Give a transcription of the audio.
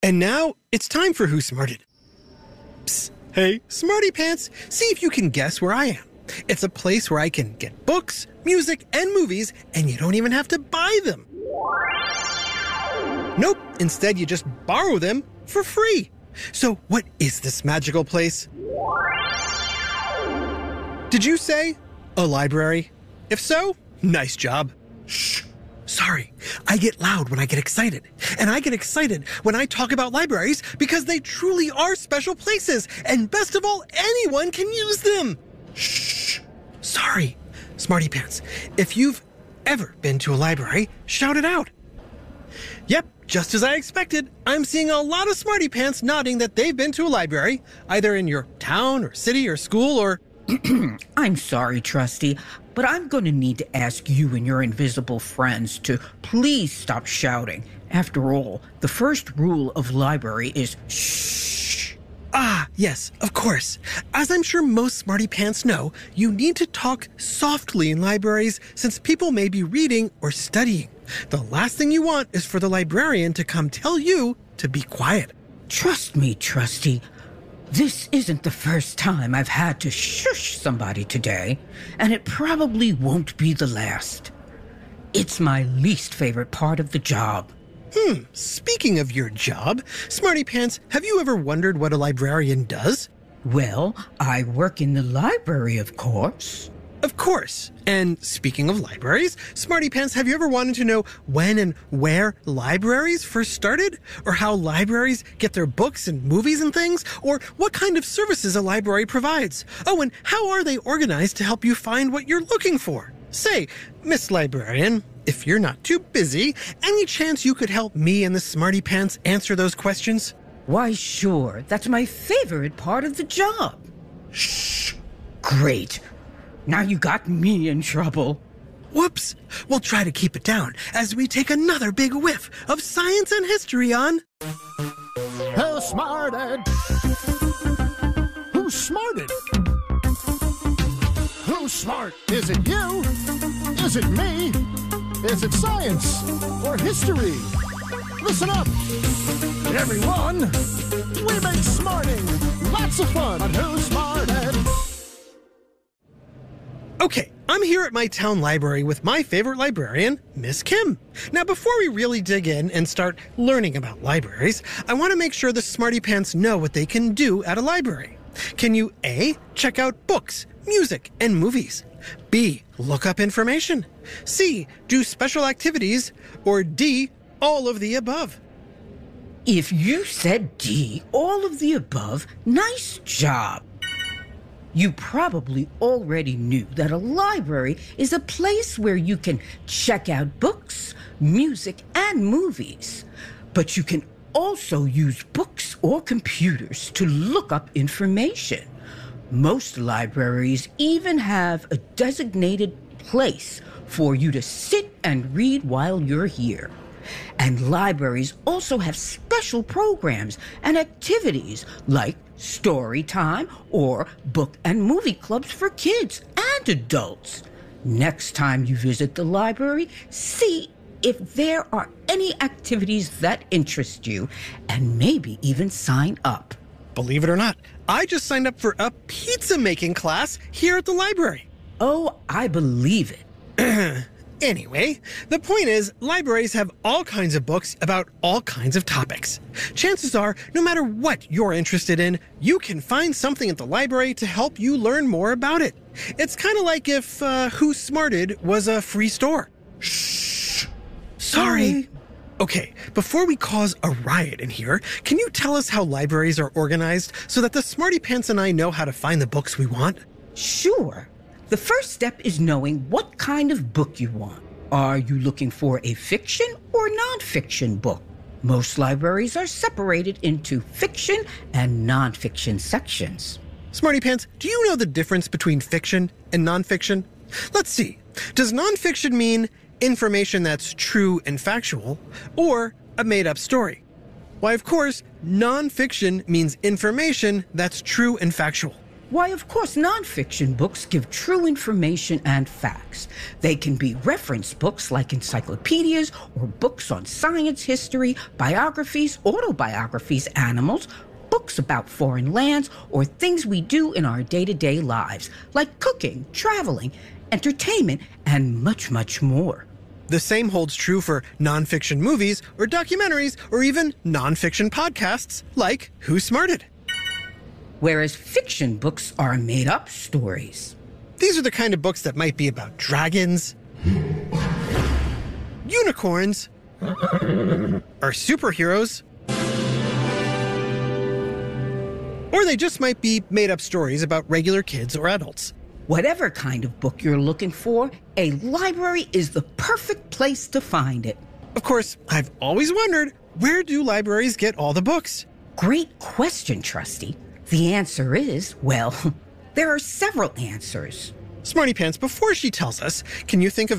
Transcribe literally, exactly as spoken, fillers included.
And now, it's time for Who Smarted. Psst, hey, Smarty Pants, see if you can guess where I am. It's a place where I can get books, music, and movies, and you don't even have to buy them. Nope, instead you just borrow them for free. So what is this magical place? Did you say a library? If so, nice job. Shh. Sorry, I get loud when I get excited. And I get excited when I talk about libraries because they truly are special places. And best of all, anyone can use them. Shh. Sorry, Smarty Pants. If you've ever been to a library, shout it out. Yep, just as I expected, I'm seeing a lot of Smarty Pants nodding that they've been to a library, either in your town or city or school or... I'm sorry, Trusty, but I'm going to need to ask you and your invisible friends to please stop shouting. After all, the first rule of library is shh. Ah, yes, of course. As I'm sure most Smarty Pants know, you need to talk softly in libraries since people may be reading or studying. The last thing you want is for the librarian to come tell you to be quiet. Trust me, Trusty. This isn't the first time I've had to shush somebody today, and it probably won't be the last. It's my least favorite part of the job. Hmm, speaking of your job, Smarty Pants, have you ever wondered what a librarian does? Well, I work in the library, of course. Of course. And speaking of libraries, Smarty Pants, have you ever wanted to know when and where libraries first started? Or how libraries get their books and movies and things? Or what kind of services a library provides? Oh, and how are they organized to help you find what you're looking for? Say, Miss Librarian, if you're not too busy, any chance you could help me and the Smarty Pants answer those questions? Why, sure. That's my favorite part of the job. Shh. Great. Now you got me in trouble. Whoops. We'll try to keep it down as we take another big whiff of science and history on... Who smarted? Who smarted? Who's smart? Is it you? Is it me? Is it science or history? Listen up, everyone. We make smarting lots of fun on Who Smarted. Okay, I'm here at my town library with my favorite librarian, Miss Kim. Now, before we really dig in and start learning about libraries, I want to make sure the Smarty Pants know what they can do at a library. Can you A, check out books, music, and movies? B, look up information? C, do special activities? Or D, all of the above? If you said D, all of the above, nice job. You probably already knew that a library is a place where you can check out books, music, and movies. But you can also use books or computers to look up information. Most libraries even have a designated place for you to sit and read while you're here. And libraries also have special programs and activities like story time or book and movie clubs for kids and adults. Next time you visit the library, see if there are any activities that interest you and maybe even sign up. Believe it or not, I just signed up for a pizza making class here at the library. Oh, I believe it. Anyway, the point is, libraries have all kinds of books about all kinds of topics. Chances are, no matter what you're interested in, you can find something at the library to help you learn more about it. It's kind of like if uh, Who Smarted was a free store. Shh. Sorry. Okay, before we cause a riot in here, can you tell us how libraries are organized so that the Smarty Pants and I know how to find the books we want? Sure. The first step is knowing what kind of book you want. Are you looking for a fiction or nonfiction book? Most libraries are separated into fiction and nonfiction sections. Smarty Pants, do you know the difference between fiction and nonfiction? Let's see. Does nonfiction mean information that's true and factual, or a made-up story? Why, of course, nonfiction means information that's true and factual. Why, of course, nonfiction books give true information and facts. They can be reference books like encyclopedias or books on science, history, biographies, autobiographies, animals, books about foreign lands, or things we do in our day-to-day lives, like cooking, traveling, entertainment, and much, much more. The same holds true for nonfiction movies or documentaries or even nonfiction podcasts like Who Smarted? Whereas fiction books are made-up stories. These are the kind of books that might be about dragons, unicorns, or superheroes. Or they just might be made-up stories about regular kids or adults. Whatever kind of book you're looking for, a library is the perfect place to find it. Of course, I've always wondered, where do libraries get all the books? Great question, Trusty. The answer is, well, there are several answers. Smarty Pants, before she tells us, can you think of